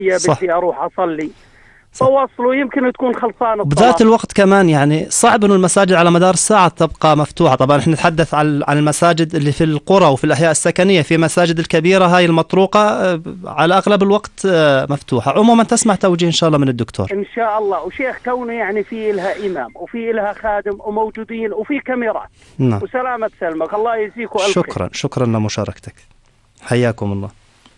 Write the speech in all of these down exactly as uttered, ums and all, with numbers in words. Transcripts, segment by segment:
بدي أروح أصلي فواصلوا يمكن تكون خلصانة بذات الوقت كمان يعني صعب انه المساجد على مدار الساعة تبقى مفتوحة. طبعا احنا نتحدث عن عن المساجد اللي في القرى وفي الأحياء السكنية، في مساجد الكبيرة هاي المطروقة على أغلب الوقت مفتوحة. عموما تسمع توجيه إن شاء الله من الدكتور إن شاء الله. وشيخ كونه يعني في لها إمام وفي لها خادم وموجودين وفي كاميرات. نعم. وسلامة سلمك، الله يجزيكم ألف خير. شكرا شكرا لمشاركتك، حياكم الله.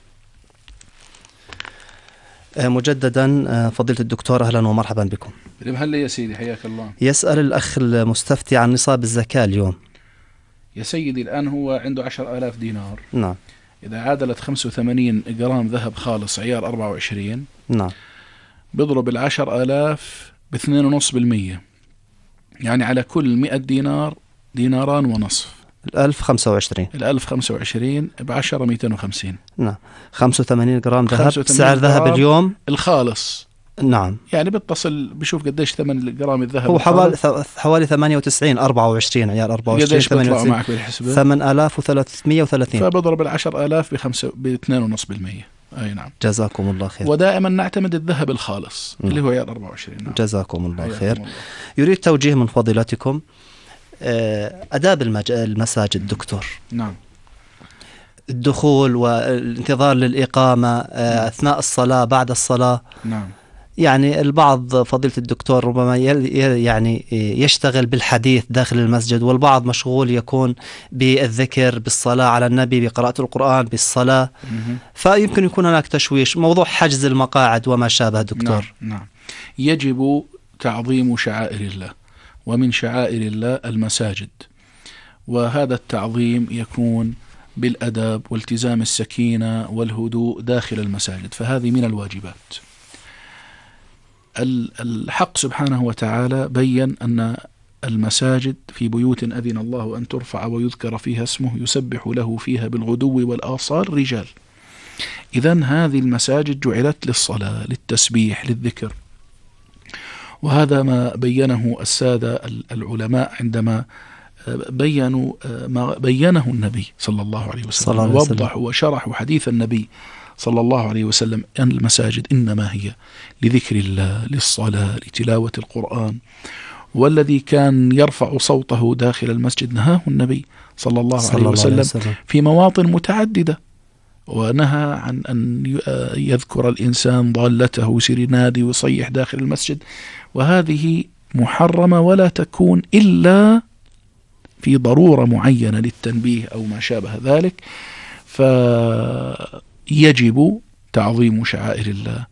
مجددا فضيلة الدكتور أهلا ومرحبا بكم. هلا يا سيدي، حياك الله. يسأل الأخ المستفتي عن نصاب الزكاة اليوم. يا سيدي الآن هو عنده عشر آلاف دينار. نعم. إذا عادلت خمسة وثمانين جرام ذهب خالص عيار أربعة وعشرين. نعم. بضرب العشر آلاف باثنين ونص بالمية، يعني على كل مئة دينار ديناران ونصف. الألف خمسة وعشرين. الألف خمسة وعشرين بعشرة مئتين وخمسين. نعم. خمسة وثمانين جرام ذهب سعر ذهب اليوم الخالص. نعم. يعني بيتصل بشوف قديش ثمن جرام الذهب. هو حوالي حوالي ثمانية وتسعين أربعة وعشرين عيار أربعة وعشرين. قديش بيطلع معك بالحسبة؟ ثمانية آلاف وثلاثمئة وثلاثين. فبضرب العشر آلاف بخمسة باثنين ونص بالمية. أي نعم. جزاكم الله خير. ودائما نعتمد الذهب الخالص. م. اللي هو عيار أربعة وعشرين. نعم. جزاكم الله خير. الله. يريد توجيه من فضيلتكم آداب المساجد دكتور. نعم. الدخول والانتظار للإقامة أثناء الصلاة بعد الصلاة. نعم. يعني البعض فضيلة الدكتور ربما يعني يشتغل بالحديث داخل المسجد، والبعض مشغول يكون بالذكر بالصلاة على النبي بقراءة القرآن بالصلاة. م- فيمكن يكون هناك تشويش. موضوع حجز المقاعد وما شابه دكتور. نعم. نعم. يجب تعظيم شعائر الله، ومن شعائر الله المساجد، وهذا التعظيم يكون بالأدب والتزام السكينة والهدوء داخل المساجد، فهذه من الواجبات. الحق سبحانه وتعالى بيّن أن المساجد في بيوت أذن الله أن ترفع ويذكر فيها اسمه يسبح له فيها بالغدو والآصال رجال. إذن هذه المساجد جعلت للصلاة للتسبيح للذكر، وهذا ما بيّنه السادة العلماء عندما بيّنوا ما بيّنه النبي صلى الله عليه وسلم، ووضحوا وشرحوا حديث النبي صلى الله عليه وسلم أن المساجد إنما هي لذكر الله للصلاة لتلاوة القرآن. والذي كان يرفع صوته داخل المسجد نهاه النبي صلى الله صلى عليه الله وسلم, وسلم في مواطن متعددة، ونهى عن أن يذكر الإنسان ضالته ويصير ينادي ويصيح داخل المسجد، وهذه محرمة ولا تكون إلا في ضرورة معينة للتنبيه أو ما شابه ذلك. فيجب تعظيم شعائر الله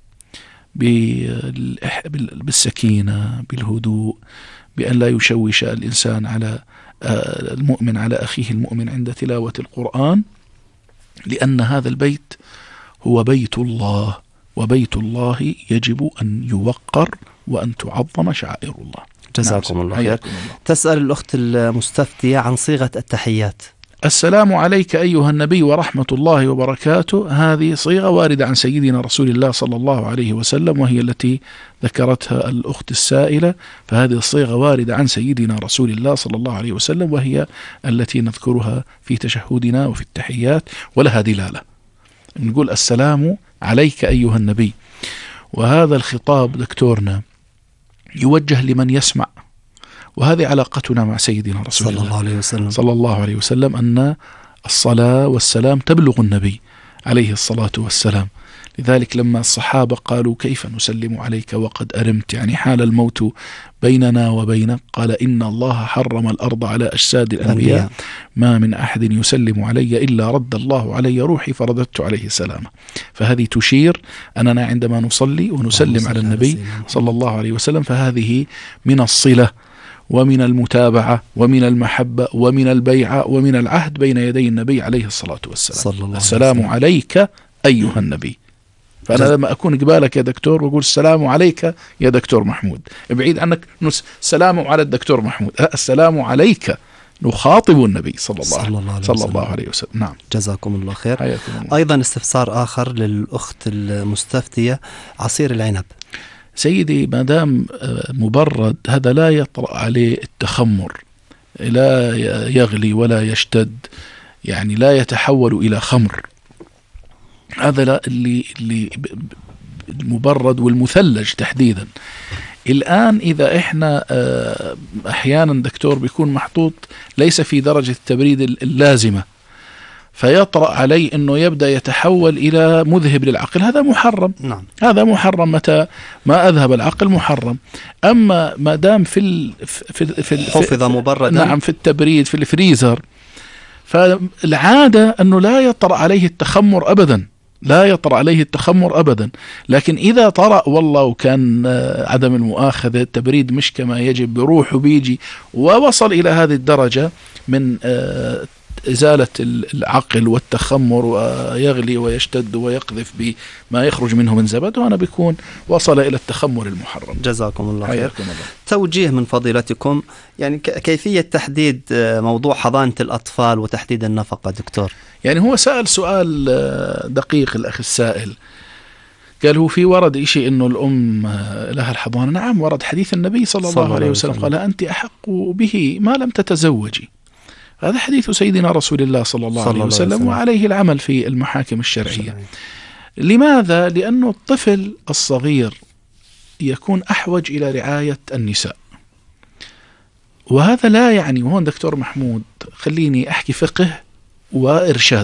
بالسكينة بالهدوء، بأن لا يشوش الإنسان على المؤمن على أخيه المؤمن عند تلاوة القرآن، لأن هذا البيت هو بيت الله، وبيت الله يجب أن يوقر وأن تعظم شعائر الله. جزاكم نعم. الله خير. تسأل الأخت المستفتية عن صيغة التحيات. السلام عليك أيها النبي ورحمة الله وبركاته، هذه صيغة واردة عن سيدنا رسول الله صلى الله عليه وسلم، وهي التي ذكرتها الأخت السائلة. فهذه الصيغة واردة عن سيدنا رسول الله صلى الله عليه وسلم، وهي التي نذكرها في تشهدنا وفي التحيات، ولها دلالة. نقول السلام عليك أيها النبي، وهذا الخطاب دكتورنا يوجه لمن يسمع، وهذه علاقتنا مع سيدنا رسول صلى الله عليه وسلم صلى الله عليه وسلم أن الصلاة والسلام تبلغ النبي عليه الصلاة والسلام. لذلك لما الصحابة قالوا كيف نسلم عليك وقد أرمت، يعني حال الموت بيننا وبينك، قال إن الله حرم الأرض على أجساد الأنبياء، ما من أحد يسلم علي إلا رد الله علي روحي فرددت عليه سلامه. فهذه تشير أننا عندما نصلي ونسلم على النبي صلى الله عليه وسلم فهذه من الصلة ومن المتابعة ومن المحبة ومن البيعة ومن العهد بين يدي النبي عليه الصلاة والسلام. السلام عليك أيها النبي. فأنا لما أكون قبالك يا دكتور وأقول السلام عليك يا دكتور محمود، بعيد عنك نس السلام على الدكتور محمود، السلام عليك، نخاطب النبي صلى الله, صلى الله, عليه, صلى وسلم. الله عليه وسلم. نعم. جزاكم الله خير. حياكم الله. أيضا استفسار آخر للأخت المستفتية، عصير العنب. سيدي ما دام مبرد هذا لا يطرأ عليه التخمر، لا يغلي ولا يشتد، يعني لا يتحول إلى خمر. هذا لا اللي اللي المبرد والمثلج تحديدا. الآن إذا إحنا أحيانا دكتور بيكون محطوط ليس في درجة التبريد اللازمة، فيطرأ عليه أنه يبدأ يتحول إلى مذهب للعقل، هذا محرم. نعم. هذا محرم متى ما أذهب العقل محرم. أما ما دام في ال في ال في ال حفظ مبردا، نعم، في التبريد في الفريزر، فالعادة أنه لا يطرأ عليه التخمر أبدا، لا يطرأ عليه التخمر أبدا. لكن إذا طرأ والله وكان عدم المؤاخذة التبريد مش كما يجب، بروح وبيجي ووصل إلى هذه الدرجة من إزالة العقل والتخمر ويغلي ويشتد ويقذف بما يخرج منه من زبد، وأنا بيكون وصل إلى التخمر المحرم. جزاكم الله خير. توجيه من فضيلتكم، يعني كيفية تحديد موضوع حضانة الأطفال وتحديد النفقة دكتور. يعني هو سأل سؤال دقيق الأخ السائل، قال هو في ورد إشي إنه الأم لها الحضانة. نعم، ورد حديث النبي صلى الله, صلى الله عليه وسلم قال أنت أحق به ما لم تتزوجي. هذا حديث سيدنا رسول الله صلى الله عليه وسلم، وعليه العمل في المحاكم الشرعية. لماذا؟ لأنه الطفل الصغير يكون أحوج إلى رعاية النساء، وهذا لا يعني، وهون دكتور محمود خليني أحكي فقه وإرشاد.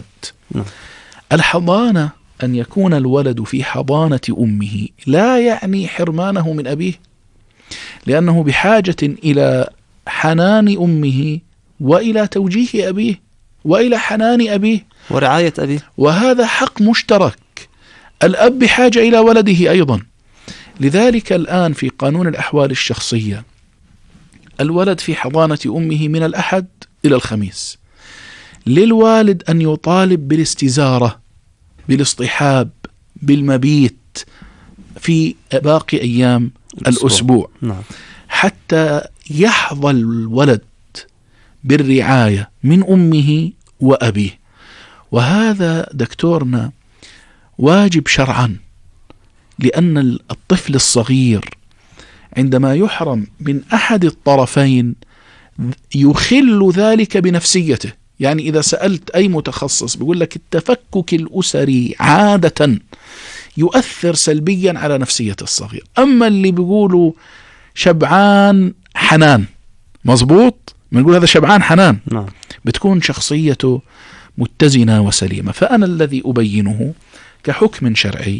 الحضانة أن يكون الولد في حضانة أمه لا يعني حرمانه من أبيه، لأنه بحاجة إلى حنان أمه وإلى توجيه أبيه وإلى حنان أبيه ورعاية أبيه، وهذا حق مشترك. الأب بحاجة إلى ولده أيضا. لذلك الآن في قانون الأحوال الشخصية الولد في حضانة أمه من الأحد إلى الخميس. للوالد أن يطالب بالاستزارة، بالاصطحاب، بالمبيت في باقي أيام الأسبوع, الأسبوع. نعم. حتى يحظى الولد بالرعاية من أمه وأبيه. وهذا دكتورنا واجب شرعا، لأن الطفل الصغير عندما يحرم من أحد الطرفين يخل ذلك بنفسيته. يعني إذا سألت أي متخصص بيقول لك التفكك الأسري عادة يؤثر سلبيا على نفسية الصغير. أما اللي بيقولوا شبعان حنان، مظبوط، بنقول هذا شبعان حنان، نعم. بتكون شخصيته متزنة وسليمة. فأنا الذي أبينه كحكم شرعي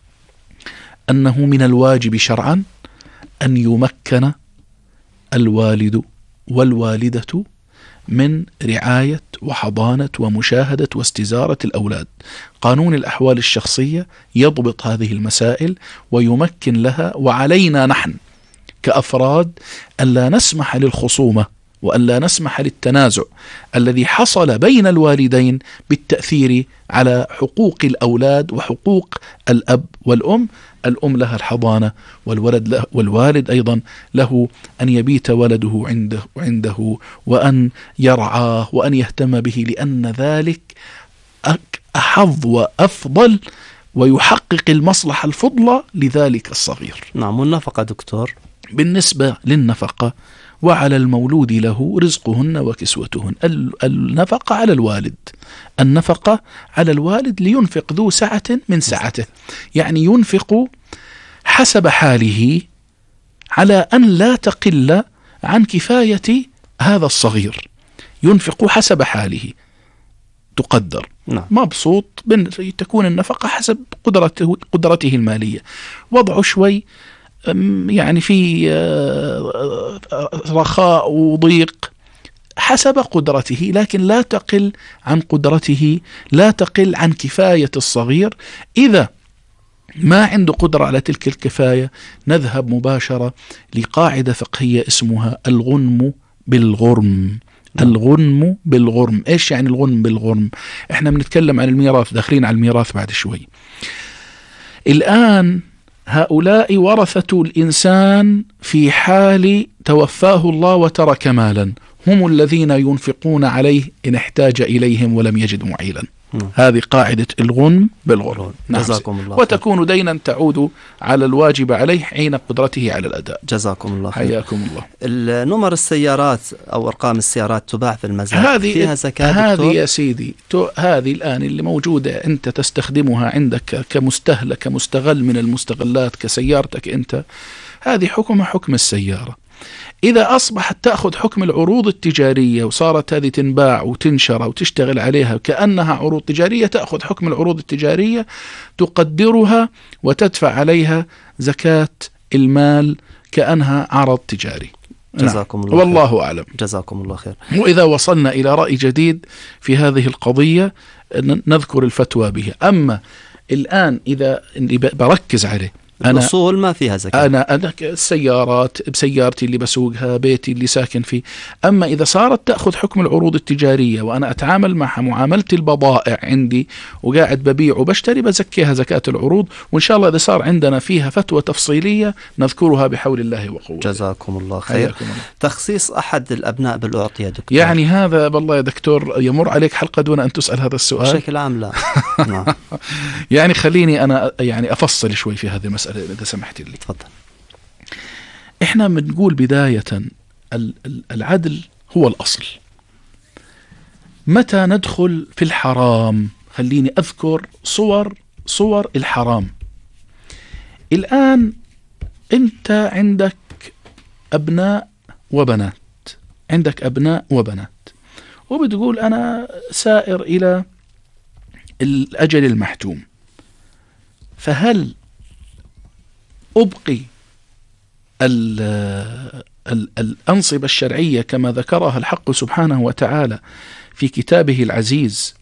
أنه من الواجب شرعا أن يمكن الوالد والوالدة من رعاية وحضانة ومشاهدة واستزارة الأولاد. قانون الأحوال الشخصية يضبط هذه المسائل ويمكن لها، وعلينا نحن كأفراد ألا نسمح للخصومة وألا نسمح للتنازع الذي حصل بين الوالدين بالتأثير على حقوق الأولاد وحقوق الأب والأم. الأم لها الحضانة، والولد له، والوالد أيضا له أن يبيت ولده عنده, عنده وأن يرعاه وأن يهتم به، لأن ذلك أحظ وأفضل ويحقق المصلحة الفضلى لذلك الصغير. نعم. والنفقة دكتور، بالنسبة للنفقة وعلى المولود له رزقهن وكسوتهن. النفقة على الوالد، النفقة على الوالد لينفق ذو سعة من سعته، يعني ينفق حسب حاله على أن لا تقل عن كفاية هذا الصغير. ينفق حسب حاله تقدر. نعم. مبسوط تكون النفقة حسب قدرته, قدرته المالية. وضعه شوي يعني في رخاء وضيق حسب قدرته، لكن لا تقل عن قدرته، لا تقل عن كفاية الصغير. إذا ما عنده قدرة على تلك الكفاية نذهب مباشرة لقاعدة فقهية اسمها الغنم بالغرم. الغنم بالغرم. إيش يعني الغنم بالغرم؟ إحنا بنتكلم عن الميراث، داخلين على الميراث بعد شوي. الآن هؤلاء ورثة الإنسان في حال توفاه الله وترك مالا، هم الذين ينفقون عليه إن احتاج إليهم ولم يجد معيلا. نعم. هذه قاعدة الغنم بالغنم. نعم. جزاكم الله وتكون خير. دينا تعود على الواجب عليه حين قدرته على الأداء. جزاكم الله خير. حياكم الله. نمر السيارات أو أرقام السيارات تباع في المزاد هذه فيها زكاة هذه يا سيدي هذه الآن اللي موجودة أنت تستخدمها عندك كمستهلك كمستغل من المستغلات كسيارتك أنت، هذه حكمها حكم السيارة. إذا أصبحت تأخذ حكم العروض التجارية وصارت هذه تنباع وتنشر وتشتغل عليها كأنها عروض تجارية، تأخذ حكم العروض التجارية، تقدرها وتدفع عليها زكاة المال كأنها عرض تجاري. جزاكم نعم. الله والله خير. أعلم. جزاكم الله خير. وإذا وصلنا إلى رأي جديد في هذه القضية نذكر الفتوى به. أما الآن إذا بركز عليه الأصول ما فيها زكاة. أنا أنا السيارات بسيارتي اللي بسوقها، بيتي اللي ساكن فيه. أما إذا صارت تأخذ حكم العروض التجارية وأنا أتعامل معها معاملة البضائع عندي وقاعد ببيع وبشتري، بزكيها زكاة العروض. وإن شاء الله إذا صار عندنا فيها فتوى تفصيلية نذكرها بحول الله وقوته. جزاكم الله خير. الله. تخصيص أحد الأبناء بالأعطية دكتور، يعني هذا بالله يا دكتور يمر عليك حلقة دون أن تسأل هذا السؤال؟ بشكل عام لا. نعم. يعني خليني أنا يعني أفصل شوي في هذه المسألة إذا سمحت لي. تفضل. إحنا بنقول بداية العدل هو الأصل. متى ندخل في الحرام؟ خليني أذكر صور صور الحرام. الآن أنت عندك أبناء وبنات، عندك أبناء وبنات، وبتقول أنا سائر إلى الأجل المحتوم، فهل أبقي ال ال الأنصبة الشرعية كما ذكرها الحق سبحانه وتعالى في كتابه العزيز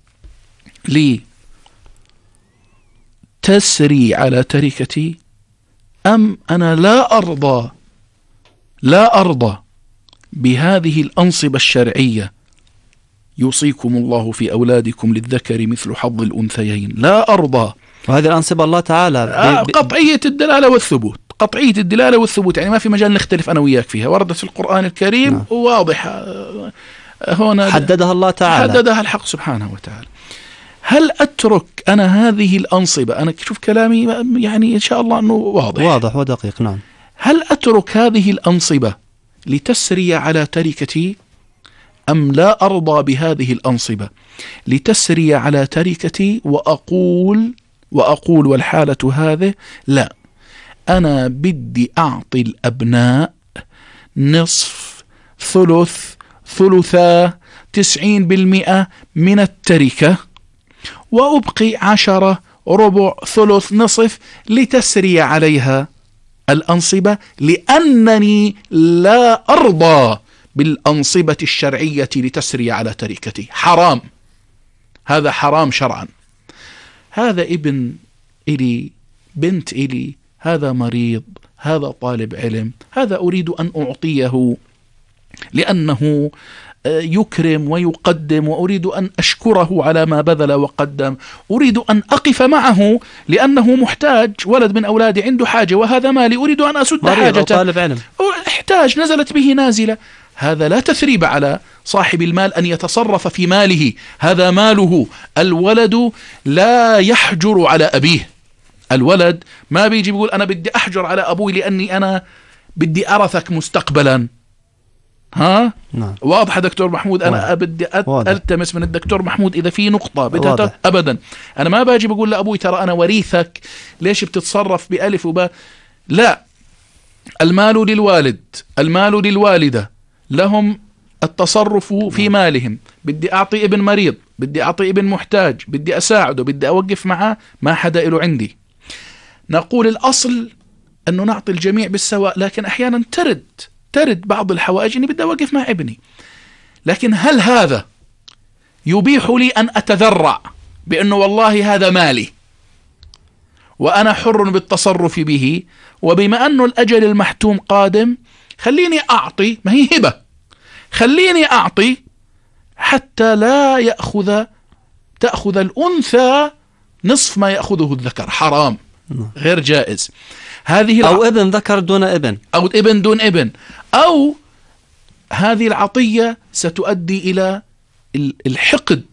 لتسري على تركتي، أم أنا لا أرضى لا أرضى بهذه الأنصبة الشرعية؟ يوصيكم الله في أولادكم للذكر مثل حظ الأنثيين. لا أرضى. وهذه الأنصبة الله تعالى ب... قطعية الدلالة والثبوت، قطعية الدلالة والثبوت، يعني ما في مجال نختلف أنا وياك فيها، وردت في القرآن الكريم. نعم. وواضحة هنا حددها الله تعالى، حددها الحق سبحانه وتعالى. هل أترك أنا هذه الأنصبة؟ أنا شوف كلامي يعني إن شاء الله أنه واضح واضح ودقيق. نعم. هل أترك هذه الأنصبة لتسري على تركتي، أم لا أرضى بهذه الأنصبة لتسري على تركتي وأقول وأقول والحالة هذه لا، أنا بدي أعطي الأبناء نصف ثلث ثلثا تسعين بالمئة من التركة، وأبقي عشرة ربع ثلث نصف لتسري عليها الأنصبة، لأنني لا أرضى بالأنصبة الشرعية لتسري على تركتي. حرام، هذا حرام شرعا. هذا ابن إلي، بنت إلي، هذا مريض، هذا طالب علم، هذا أريد أن أعطيه لأنه يكرم ويقدم، وأريد أن أشكره على ما بذل وقدم، أريد أن أقف معه لأنه محتاج، ولد من أولادي عنده حاجة وهذا مالي، أريد أن أسد حاجته، طالب علم احتاج، نزلت به نازلة. هذا لا تثريب على صاحب المال أن يتصرف في ماله، هذا ماله. الولد لا يحجر على أبيه. الولد ما بيجي بيقول أنا بدي أحجر على أبوي لأني أنا بدي أرثك مستقبلا. ها؟ نعم. واضح دكتور محمود؟ أنا واضح. بدي ألتمس من الدكتور محمود إذا في نقطة بدها أبدا. أنا ما باجي بقول لأبوي ترى أنا وريثك، ليش بتتصرف بألف وباء؟ لا، المال للوالد، المال للوالدة، لهم التصرف في مالهم. بدي أعطي ابن مريض، بدي أعطي ابن محتاج، بدي أساعده، بدي أوقف معه، ما حدا إله عندي. نقول الأصل أنه نعطي الجميع بالسواء، لكن أحيانا ترد ترد بعض الحوائج أني بدي أوقف مع ابني. لكن هل هذا يبيح لي أن أتذرع بأنه والله هذا مالي وأنا حر بالتصرف به، وبما أنه الأجل المحتوم قادم خليني أعطي، ما هي هبة، خليني أعطي حتى لا يأخذ تأخذ الأنثى نصف ما يأخذه الذكر. حرام، غير جائز. هذه أو ابن ذكر دون ابن، أو ابن دون ابن، أو هذه العطية ستؤدي إلى الحقد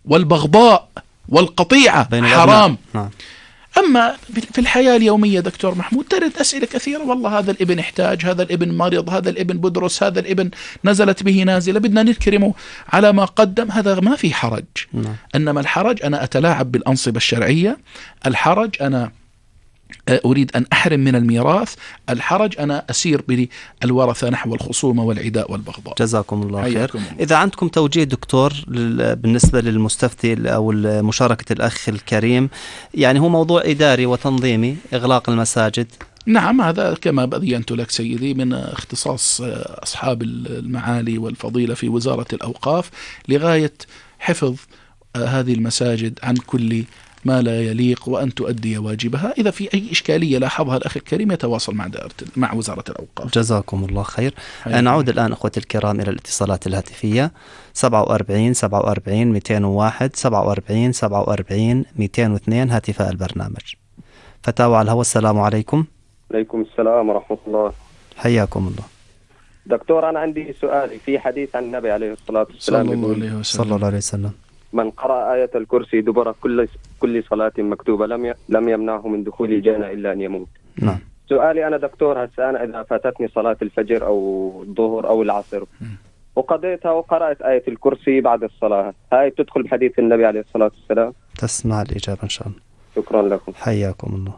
والبغضاء والقطيعة حرام. نعم. أما في الحياة اليومية دكتور محمود ترد أسئلة كثيرة، والله هذا الابن احتاج، هذا الابن مرض، هذا الابن بدرس، هذا الابن نزلت به نازلة، بدنا نكرمه على ما قدم، هذا ما في حرج. نعم. إنما الحرج أنا أتلاعب بالأنصبة الشرعية، الحرج أنا أريد أن أحرم من الميراث، الحرج أنا أسير بالورثة نحو الخصومة والعداء والبغضاء. جزاكم الله خير. الله. إذا عندكم توجيه دكتور بالنسبة للمستفتي أو مشاركة الأخ الكريم، يعني هو موضوع إداري وتنظيمي إغلاق المساجد. نعم، هذا كما بينت لك سيدي من اختصاص أصحاب المعالي والفضيلة في وزارة الأوقاف لغاية حفظ هذه المساجد عن كل ما لا يليق وأن تؤدي واجبها. إذا في أي إشكالية لاحظها الأخ الكريم يتواصل مع دائرة مع وزارة الأوقاف. جزاكم الله خير. نعود الآن أخوتي الكرام إلى الاتصالات الهاتفية سبعة وأربعين سبعة وأربعين مئتين وواحد سبعة وأربعين سبعة وأربعين مئتين واثنين هاتفاء البرنامج. فتاوى على الهواء. السلام عليكم. عليكم السلام ورحمة الله. حياكم الله دكتور. أنا عندي سؤال في حديث عن النبي عليه الصلاة والسلام صلى الله عليه وسلم, صلى الله عليه وسلم. من قرأ آية الكرسي دبر كل كل صلاة مكتوبة لم ي... لم يمنعه من دخول الجنة إلا أن يموت. نعم. سؤالي أنا دكتور، هسه أنا إذا فاتتني صلاة الفجر أو الظهر أو العصر وقضيتها وقرأت آية الكرسي بعد الصلاة، هاي تدخل بحديث النبي عليه الصلاة والسلام؟ تسمع الإجابة إن شاء الله. شكرا لكم. حياكم الله.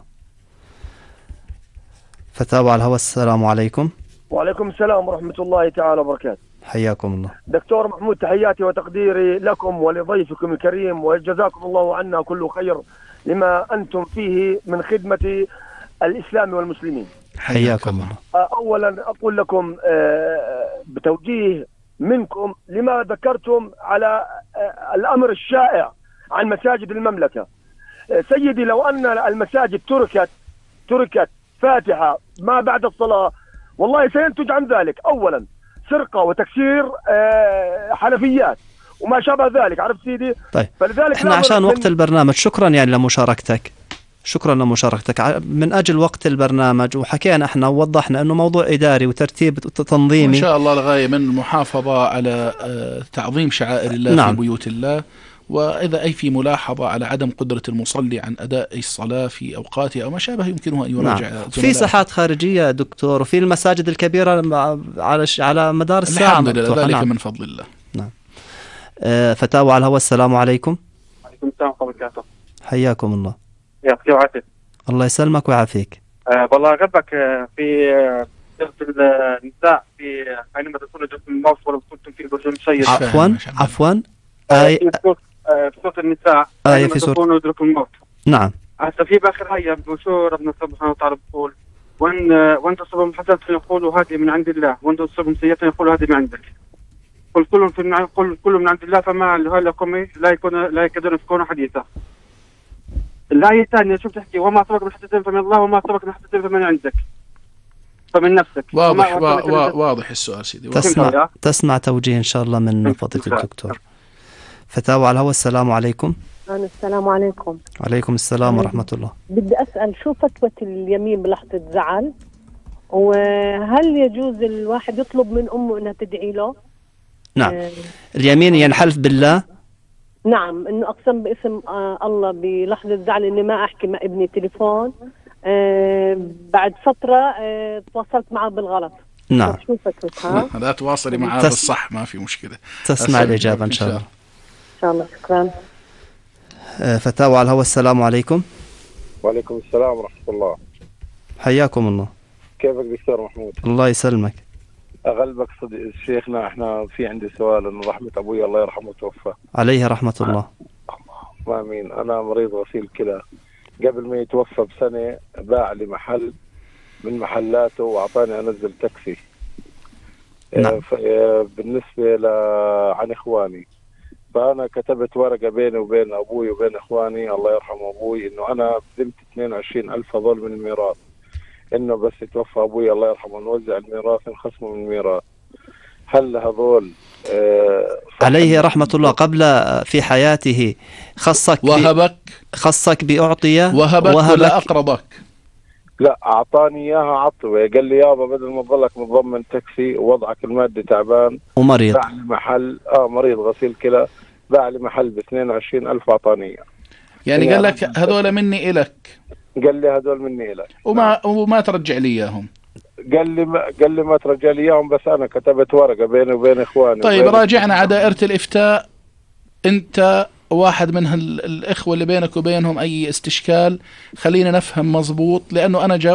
فتاوى على الهواء. السلام عليكم. وعليكم السلام ورحمة الله تعالى وبركاته. حياكم الله. دكتور محمود، تحياتي وتقديري لكم ولضيفكم الكريم، وجزاكم الله عنا كل خير لما أنتم فيه من خدمة الإسلام والمسلمين. حياكم الله. أولا أقول لكم بتوجيه منكم لما ذكرتم على الأمر الشائع عن مساجد المملكة. سيدي، لو أن المساجد تركت تركت فاتحة ما بعد الصلاة، والله سينتج عن ذلك أولا سرقة وتكسير حنفيات وما شابه ذلك. عرفت سيدي؟ طيب. فلذلك احنا عشان وقت البرنامج شكرا يعني لمشاركتك، شكرا لمشاركتك من أجل وقت البرنامج، وحكينا احنا ووضحنا أنه موضوع إداري وترتيب تنظيمي إن شاء الله الغاية من المحافظة على تعظيم شعائر الله. نعم. في بيوت الله. وإذا أي في ملاحظة على عدم قدرة المصلي عن أداء الصلاة في أوقاتها أو ما شابه يمكنه أن يراجع. نعم. في ساحات خارجية دكتور، وفي المساجد الكبيرة على على مدار الساعة. الحمد لله، ذلك نعم. من فضل الله. نعم. آه فتاوى على الهواء. السلام عليكم. وعليكم السلام ورحمة الله وبركاته. حياكم الله. يعطيك العافية. الله يسلمك ويعافيك. أه والله غبك في سورة النساء في حينما تكون جسم الموت ولو كنتم في برج مشيد. عفوا عفوا آية في سورة النساء آية في سورة يدرك الموت. نعم. هسه في باخر آية بشور ربنا سبحانه وتعالى بيقول وان وان تصبهم حسنة يقولوا هذه من عند الله وان تصبهم سيئة يقولوا هذه من عندك. قل كل في كل كل من عند الله فما لهؤلاء لا يكون لا يكادون يفقهون حديثا. الآية الثانية شوف تحكي وما أصابك من حسنة فمن الله وما أصابك من حسنة فمن عندك فمن نفسك. واضح واضح السؤال سيدي. تسمع تسمع توجيه إن شاء الله من فضيلة الدكتور. فتاوى على الهواء. السلام عليكم. السلام عليكم. وعليكم السلام ورحمة الله. بدي أسأل شو فتوى اليمين بلحظة زعل، وهل يجوز الواحد يطلب من أمه أنها تدعي له؟ نعم. آه اليمين ينحلف بالله. نعم، انه اقسم باسم آه الله بلحظه زعل اني ما احكي مع ابني تليفون. آه بعد فتره آه تواصلت معه بالغلط. نعم. شو فتوى؟ لا تواصلي معاه تس... بالصح، ما في مشكله. تسمع الاجابه ان شاء الله. ان شاء الله. شكرا. آه فتاوى على الهواء. السلام عليكم. وعليكم السلام ورحمه الله. حياكم الله. كيفك دكتور محمود؟ الله يسلمك. أغلبك صديق شيخنا، احنا في عندي سؤال انه رحمة ابوي الله يرحمه توفى عليه رحمة الله. ما امين. انا مريض غسيل كلى، قبل ما يتوفى بسنة باع لي محل من محلاته واعطاني انزل تاكسي. نعم. بالنسبة ل عن اخواني، فانا كتبت ورقة بيني وبين ابوي وبين اخواني الله يرحم ابوي انه انا بدمت اثنين وعشرين ألف هذول من الميراث، انه بس يتوفى ابوي الله يرحمه نوزع الميراث نخصمه من الميراث. هل هذول آه عليه رحمة الله قبل في حياته خصك وهبك خصك بأعطية وهبك, وهبك ولا أقرضك؟ لا أعطاني إياها عطوة، قال لي يابا بدل ما تظلك متضمن تاكسي ووضعك المادي تعبان ومريض محل آه مريض غسيل كلى، باع لي محل ب اثنين وعشرين ألف أعطانية. يعني قال لك هذول مني إلك؟ قال لي هذول مني إلك. وما وما ترجع لي إياهم؟ قال لي ما قال لي ما ترجع لي إياهم، بس أنا كتبت ورقة بيني وبين إخواني. طيب راجعنا على دائرة الإفتاء، أنت واحد من الإخوة اللي بينك وبينهم أي استشكال، خلينا نفهم مزبوط، لأنه أنا جاوب